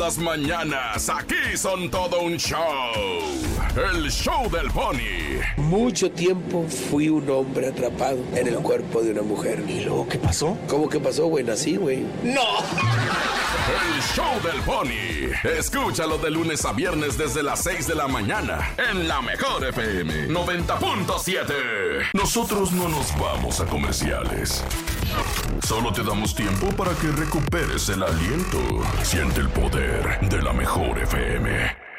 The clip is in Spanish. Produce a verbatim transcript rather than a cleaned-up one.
Las mañanas, aquí son todo un show. El show del Pony. Mucho tiempo fui un hombre atrapado en el cuerpo de una mujer. ¿Y luego qué pasó? ¿Cómo que pasó, güey? Nací, güey. ¡No! El show del Pony. Escúchalo de lunes a viernes desde las seis de la mañana en la mejor F M noventa punto siete. Nosotros no nos vamos a comerciales. Solo te damos tiempo para que recuperes el aliento. Siente el poder de la mejor F M.